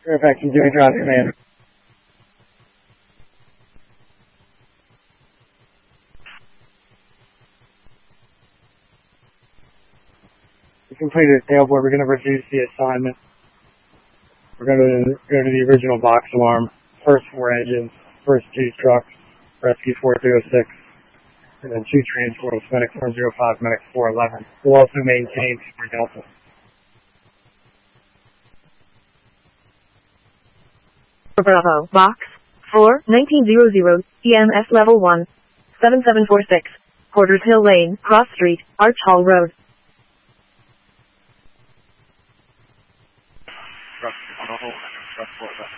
Fairfax and Jimmy Ground Command. We completed a tailboard. We're going to reduce the assignment. We're going to go to the original box alarm. First 4 engines, first 2 trucks, Rescue 4306, and then 2 transports, Medic 405, Medic 411. We'll also maintain for Delta. Bravo, Box 4, 1900, EMS Level 1, 7746, Porters Hill Lane, Cross Street, Arch Hall Road. Truck on a hold. Truck 4.